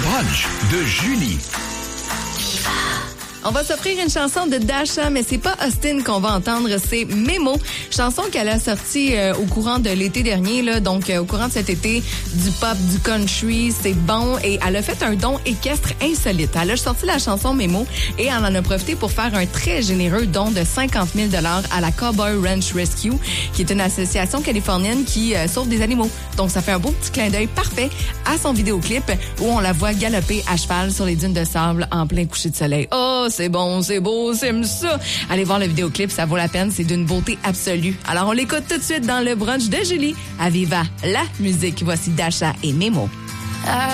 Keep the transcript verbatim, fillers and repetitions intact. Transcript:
brunch de Julie. On va s'offrir une chanson de Dasha, mais c'est pas Austin qu'on va entendre, c'est Memo. Chanson qu'elle a sortie euh, au courant de l'été dernier, là, donc euh, au courant de cet été, du pop, du country, c'est bon. Et elle a fait un don équestre insolite. Elle a sorti la chanson Memo et elle en a profité pour faire un très généreux don de cinquante mille dollars à la Cowboy Ranch Rescue, qui est une association californienne qui euh, sauve des animaux. Donc ça fait un beau petit clin d'œil parfait à son vidéoclip où on la voit galoper à cheval sur les dunes de sable en plein coucher de soleil. Oh, c'est bon, c'est beau, c'est ça. Allez voir le vidéoclip, ça vaut la peine, c'est d'une beauté absolue. Alors on l'écoute tout de suite dans le brunch de Julie. À Viva la musique. Voici Dasha et Memo.